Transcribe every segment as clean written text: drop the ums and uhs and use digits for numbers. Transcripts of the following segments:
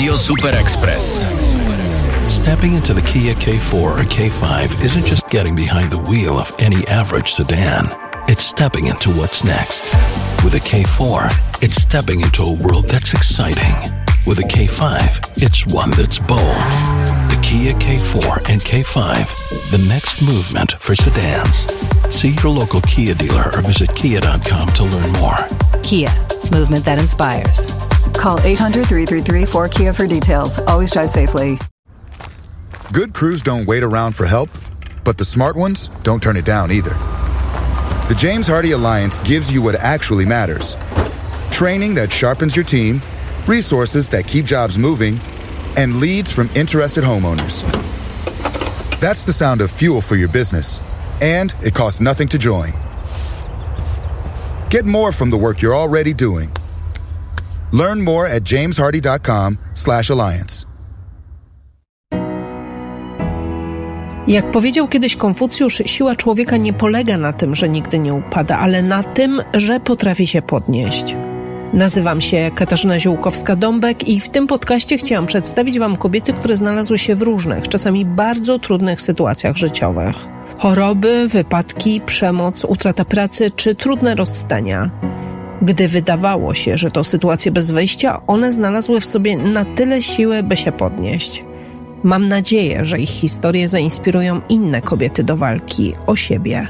Radio Super Express. Stepping into the Kia K4 or K5 isn't just getting behind the wheel of any average sedan. It's stepping into what's next. With a K4, it's stepping into a world that's exciting. With a K5, it's one that's bold. The Kia K4 and K5, the next movement for sedans. See your local Kia dealer or visit kia.com to learn more. Kia, movement that inspires. Call 800-333-4KIA for details. Always drive safely. Good crews don't wait around for help, but the smart ones don't turn it down either. The James Hardie Alliance gives you what actually matters. Training that sharpens your team, resources that keep jobs moving, and leads from interested homeowners. That's the sound of fuel for your business, and it costs nothing to join. Get more from the work you're already doing. Learn more at jameshardy.com/alliance. Jak powiedział kiedyś Konfucjusz, siła człowieka nie polega na tym, że nigdy nie upada, ale na tym, że potrafi się podnieść. Nazywam się Katarzyna Ziółkowska-Dąbek i w tym podcaście chciałam przedstawić Wam kobiety, które znalazły się w różnych, czasami bardzo trudnych sytuacjach życiowych. Choroby, wypadki, przemoc, utrata pracy czy trudne rozstania. Gdy wydawało się, że to sytuacje bez wyjścia, one znalazły w sobie na tyle siły, by się podnieść. Mam nadzieję, że ich historie zainspirują inne kobiety do walki o siebie.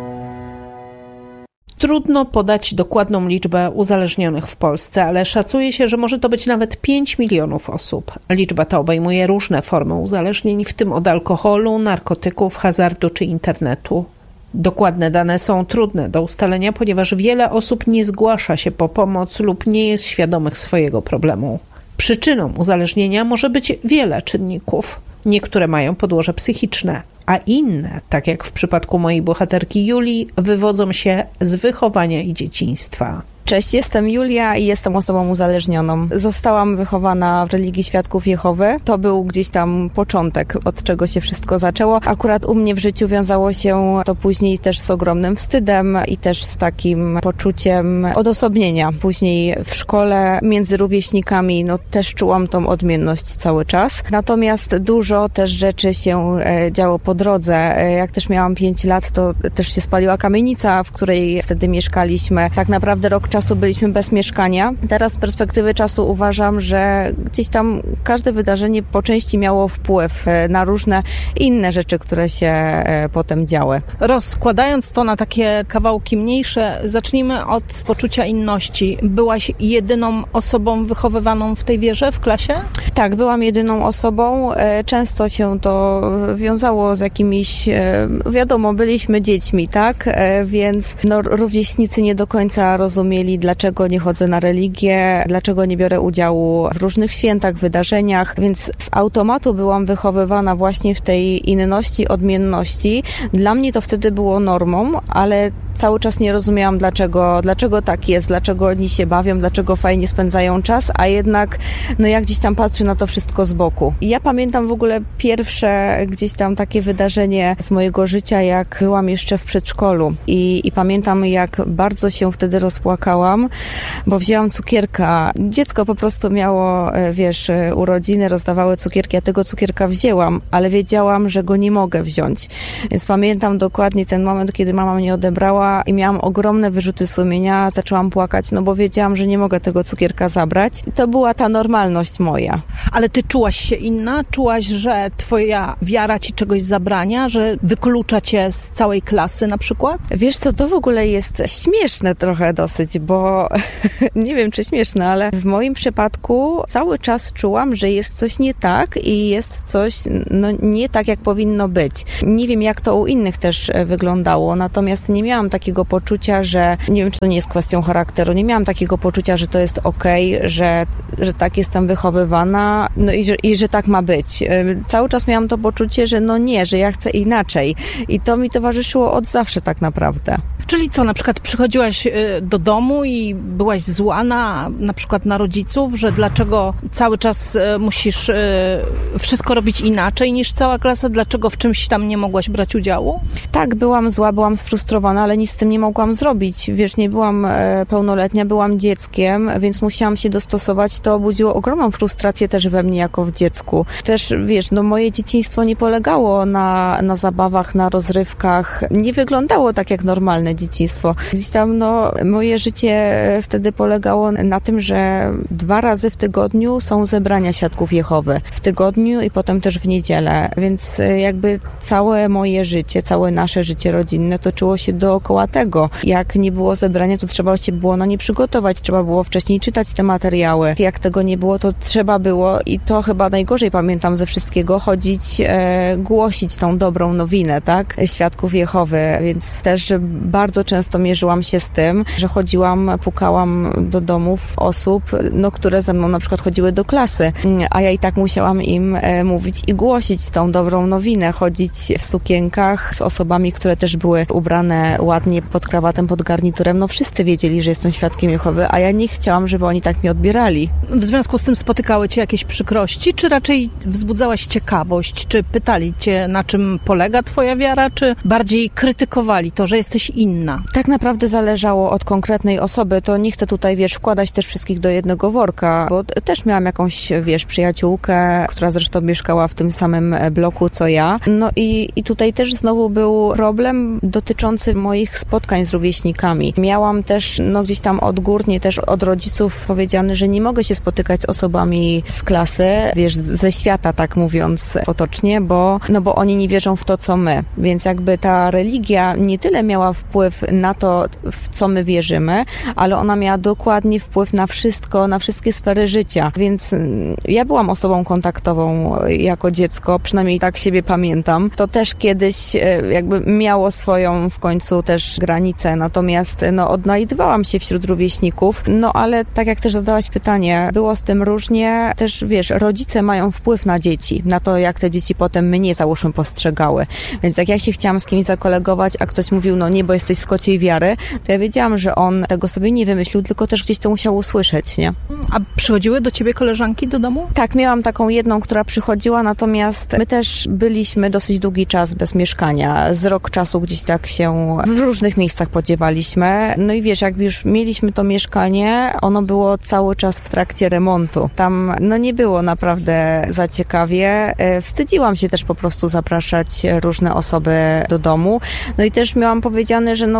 Trudno podać dokładną liczbę uzależnionych w Polsce, ale szacuje się, że może to być nawet 5 milionów osób. Liczba ta obejmuje różne formy uzależnień, w tym od alkoholu, narkotyków, hazardu czy internetu. Dokładne dane są trudne do ustalenia, ponieważ wiele osób nie zgłasza się po pomoc lub nie jest świadomych swojego problemu. Przyczyną uzależnienia może być wiele czynników. Niektóre mają podłoże psychiczne, a inne, tak jak w przypadku mojej bohaterki Julii, wywodzą się z wychowania i dzieciństwa. Cześć, jestem Julia i jestem osobą uzależnioną. Zostałam wychowana w religii Świadków Jehowy. To był gdzieś tam początek, od czego się wszystko zaczęło. Akurat u mnie w życiu wiązało się to później też z ogromnym wstydem i też z takim poczuciem odosobnienia. Później w szkole między rówieśnikami też czułam tą odmienność cały czas. Natomiast dużo też rzeczy się działo po drodze. Jak też miałam 5 lat, to też się spaliła kamienica, w której wtedy mieszkaliśmy. Tak naprawdę rok czasu byliśmy bez mieszkania. Teraz z perspektywy czasu uważam, że gdzieś tam każde wydarzenie po części miało wpływ na różne inne rzeczy, które się potem działy. Rozkładając to na takie kawałki mniejsze, zacznijmy od poczucia inności. Byłaś jedyną osobą wychowywaną w tej wierze w klasie? Tak, byłam jedyną osobą. Często się to wiązało z jakimiś, wiadomo, byliśmy dziećmi, tak? Więc rówieśnicy nie do końca rozumieli, dlaczego nie chodzę na religię, dlaczego nie biorę udziału w różnych świętach, wydarzeniach, więc z automatu byłam wychowywana właśnie w tej inności, odmienności. Dla mnie to wtedy było normą, ale cały czas nie rozumiałam, dlaczego tak jest, dlaczego oni się bawią, dlaczego fajnie spędzają czas, a jednak ja gdzieś tam patrzę na to wszystko z boku. I ja pamiętam w ogóle pierwsze gdzieś tam takie wydarzenie z mojego życia, jak byłam jeszcze w przedszkolu i pamiętam, jak bardzo się wtedy rozpłakałam, bo wzięłam cukierka. Dziecko po prostu miało, urodziny, rozdawały cukierki, ja tego cukierka wzięłam, ale wiedziałam, że go nie mogę wziąć. Więc pamiętam dokładnie ten moment, kiedy mama mnie odebrała i miałam ogromne wyrzuty sumienia, zaczęłam płakać, bo wiedziałam, że nie mogę tego cukierka zabrać. To była ta normalność moja. Ale ty czułaś się inna? Czułaś, że twoja wiara ci czegoś zabrania, że wyklucza cię z całej klasy na przykład? Wiesz co, to w ogóle jest śmieszne trochę dosyć, bo nie wiem, czy śmieszne, ale w moim przypadku cały czas czułam, że jest coś nie tak i jest coś nie tak, jak powinno być. Nie wiem, jak to u innych też wyglądało, natomiast nie miałam takiego poczucia, że nie wiem, czy to nie jest kwestią charakteru, nie miałam takiego poczucia, że to jest okej, że tak jestem wychowywana, i że tak ma być. Cały czas miałam to poczucie, że nie, że ja chcę inaczej. I to mi towarzyszyło od zawsze tak naprawdę. Czyli co, na przykład przychodziłaś do domu i byłaś zła na przykład na rodziców, że dlaczego cały czas musisz wszystko robić inaczej niż cała klasa? Dlaczego w czymś tam nie mogłaś brać udziału? Tak, byłam zła, byłam sfrustrowana, ale nic z tym nie mogłam zrobić. Wiesz, nie byłam pełnoletnia, byłam dzieckiem, więc musiałam się dostosować. To budziło ogromną frustrację też we mnie jako w dziecku. Też, wiesz, moje dzieciństwo nie polegało na zabawach, na rozrywkach. Nie wyglądało tak jak normalne dzieciństwo. Gdzieś tam, moje życie wtedy polegało na tym, że 2 razy w tygodniu są zebrania Świadków Jehowy. W tygodniu i potem też w niedzielę. Więc jakby całe moje życie, całe nasze życie rodzinne toczyło się dookoła tego. Jak nie było zebrania, to trzeba się było na nie przygotować. Trzeba było wcześniej czytać te materiały. Jak tego nie było, to trzeba było, i to chyba najgorzej pamiętam ze wszystkiego, chodzić, głosić tą dobrą nowinę, tak? Świadków Jehowy. Więc też bardzo często mierzyłam się z tym, że chodziłam, pukałam do domów osób, które ze mną na przykład chodziły do klasy, a ja i tak musiałam im mówić i głosić tą dobrą nowinę, chodzić w sukienkach z osobami, które też były ubrane ładnie pod krawatem, pod garniturem. Wszyscy wiedzieli, że jestem Świadkiem Jehowy, a ja nie chciałam, żeby oni tak mnie odbierali. W związku z tym spotykały cię jakieś przykrości, czy raczej wzbudzałaś ciekawość? Czy pytali cię, na czym polega twoja wiara, czy bardziej krytykowali to, że jesteś inna? Tak naprawdę zależało od konkretnej osoby. To nie chcę tutaj, wkładać też wszystkich do jednego worka, bo też miałam jakąś, przyjaciółkę, która zresztą mieszkała w tym samym bloku co ja. I tutaj też znowu był problem dotyczący moich spotkań z rówieśnikami. Miałam też, gdzieś tam odgórnie też od rodziców powiedziane, że nie mogę się spotykać z osobami z klasy, ze świata, tak mówiąc potocznie, bo oni nie wierzą w to, co my. Więc jakby ta religia nie tyle miała wpływ na to, w co my wierzymy, ale ona miała dokładnie wpływ na wszystko, na wszystkie sfery życia. Więc ja byłam osobą kontaktową jako dziecko, przynajmniej tak siebie pamiętam. To też kiedyś jakby miało swoją w końcu też granicę, natomiast odnajdywałam się wśród rówieśników, ale tak jak też zadałaś pytanie, było z tym różnie. Też rodzice mają wpływ na dzieci, na to, jak te dzieci potem mnie, załóżmy, postrzegały. Więc jak ja się chciałam z kimś zakolegować, a ktoś mówił, nie, bo jesteś z kociej wiary, to ja wiedziałam, że on tego sobie nie wymyślił, tylko też gdzieś to musiał usłyszeć, nie? A przychodziły do ciebie koleżanki do domu? Tak, miałam taką jedną, która przychodziła, natomiast my też byliśmy dosyć długi czas bez mieszkania. Z rok czasu gdzieś tak się w różnych miejscach podziewaliśmy. I jak już mieliśmy to mieszkanie, ono było cały czas w trakcie remontu. Tam nie było naprawdę za ciekawie. Wstydziłam się też po prostu zapraszać różne osoby do domu. I też miałam powiedziane, że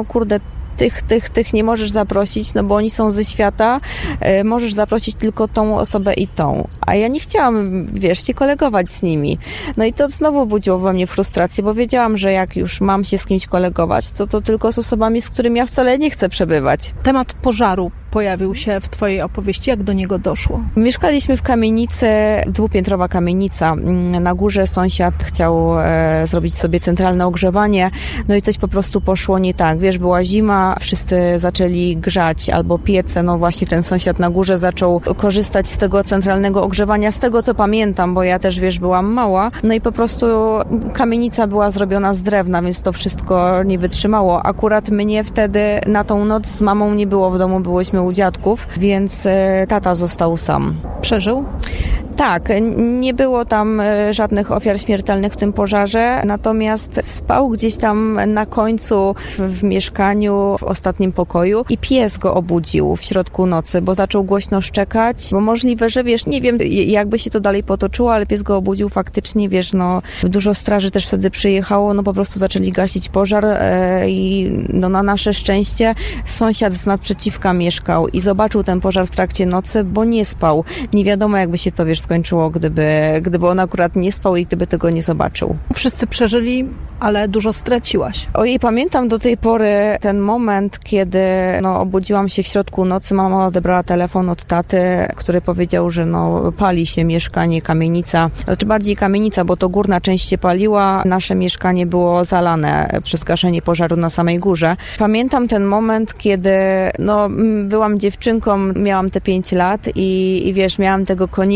tych nie możesz zaprosić, bo oni są ze świata, możesz zaprosić tylko tą osobę i tą. A ja nie chciałam, się kolegować z nimi. I to znowu budziło we mnie frustrację, bo wiedziałam, że jak już mam się z kimś kolegować, to tylko z osobami, z którymi ja wcale nie chcę przebywać. Temat pożaru pojawił się w twojej opowieści. Jak do niego doszło? Mieszkaliśmy w kamienicy, 2-piętrowa kamienica. Na górze sąsiad chciał zrobić sobie centralne ogrzewanie, i coś po prostu poszło nie tak. Była zima, wszyscy zaczęli grzać albo piece. Właśnie ten sąsiad na górze zaczął korzystać z tego centralnego ogrzewania, z tego co pamiętam, bo ja też, byłam mała. I po prostu kamienica była zrobiona z drewna, więc to wszystko nie wytrzymało. Akurat mnie wtedy na tą noc z mamą nie było w domu, byłyśmy u dziadków, więc tata został sam. Przeżył? Tak, nie było tam żadnych ofiar śmiertelnych w tym pożarze, natomiast spał gdzieś tam na końcu w mieszkaniu, w ostatnim pokoju i pies go obudził w środku nocy, bo zaczął głośno szczekać, bo możliwe, że nie wiem jakby się to dalej potoczyło, ale pies go obudził faktycznie, dużo straży też wtedy przyjechało, po prostu zaczęli gasić pożar i na nasze szczęście sąsiad z naprzeciwka mieszkał i zobaczył ten pożar w trakcie nocy, bo nie spał. Nie wiadomo jakby się to, skończyło, gdyby on akurat nie spał i gdyby tego nie zobaczył. Wszyscy przeżyli, ale dużo straciłaś. Ojej, pamiętam do tej pory ten moment, kiedy obudziłam się w środku nocy, mama odebrała telefon od taty, który powiedział, że pali się mieszkanie, kamienica. Znaczy bardziej kamienica, bo to górna część się paliła, nasze mieszkanie było zalane przez gaszenie pożaru na samej górze. Pamiętam ten moment, kiedy byłam dziewczynką, miałam te 5 lat i miałam tego konika, taki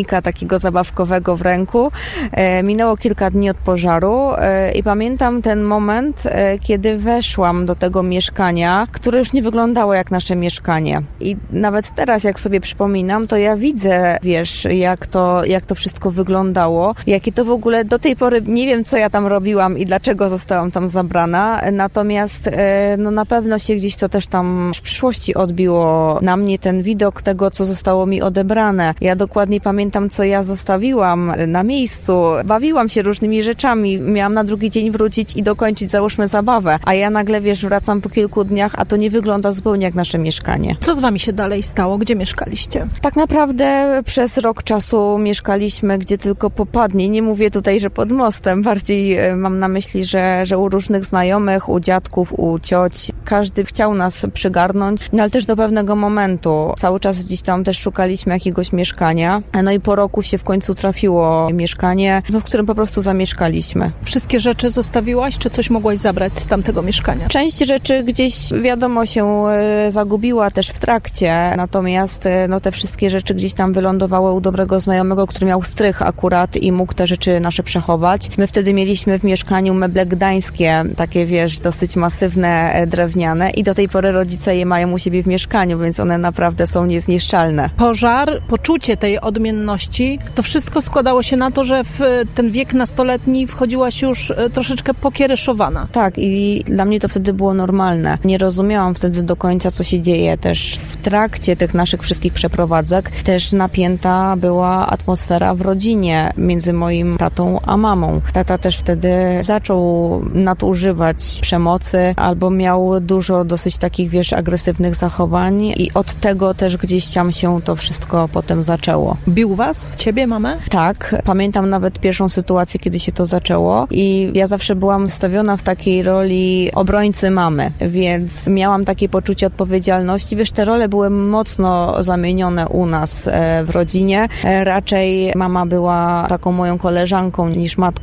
takiego zabawkowego w ręku. Minęło kilka dni od pożaru i pamiętam ten moment, kiedy weszłam do tego mieszkania, które już nie wyglądało jak nasze mieszkanie. I nawet teraz, jak sobie przypominam, to ja widzę, wiesz, jak to wszystko wyglądało, jakie to w ogóle do tej pory nie wiem, co ja tam robiłam i dlaczego zostałam tam zabrana, natomiast no na pewno się gdzieś to też tam w przyszłości odbiło na mnie, ten widok tego, co zostało mi odebrane. Ja dokładnie pamiętam, co ja zostawiłam na miejscu, bawiłam się różnymi rzeczami, miałam na drugi dzień wrócić i dokończyć, załóżmy, zabawę, a ja nagle, wiesz, wracam po kilku dniach, a to nie wygląda zupełnie jak nasze mieszkanie. Co z wami się dalej stało? Gdzie mieszkaliście? Tak naprawdę przez rok czasu mieszkaliśmy gdzie tylko popadnie. Nie mówię tutaj, że pod mostem. Bardziej mam na myśli, że u różnych znajomych, u dziadków, u cioć. Każdy chciał nas przygarnąć, no ale też do pewnego momentu. Cały czas gdzieś tam też szukaliśmy jakiegoś mieszkania. No i po roku się w końcu trafiło mieszkanie, w którym po prostu zamieszkaliśmy. Wszystkie rzeczy zostawiłaś, czy coś mogłaś zabrać z tamtego mieszkania? Część rzeczy gdzieś, wiadomo, się zagubiła też w trakcie, natomiast no te wszystkie rzeczy gdzieś tam wylądowały u dobrego znajomego, który miał strych akurat i mógł te rzeczy nasze przechować. My wtedy mieliśmy w mieszkaniu meble gdańskie, takie, wiesz, dosyć masywne, drewniane i do tej pory rodzice je mają u siebie w mieszkaniu, więc one naprawdę są niezniszczalne. Pożar, poczucie tej odmienności, to wszystko składało się na to, że w ten wiek nastoletni wchodziłaś już troszeczkę pokiereszowana. Tak, i dla mnie to wtedy było normalne. Nie rozumiałam wtedy do końca, co się dzieje. Też w trakcie tych naszych wszystkich przeprowadzek też napięta była atmosfera w rodzinie między moim tatą a mamą. Tata też wtedy zaczął nadużywać przemocy albo miał dużo dosyć takich, wiesz, agresywnych zachowań i od tego też gdzieś tam się to wszystko potem zaczęło. Bił was? Ciebie, mamę? Tak. Pamiętam nawet pierwszą sytuację, kiedy się to zaczęło i ja zawsze byłam stawiona w takiej roli obrońcy mamy, więc miałam takie poczucie odpowiedzialności. Wiesz, te role były mocno zamienione u nas w rodzinie. Raczej mama była taką moją koleżanką niż matką.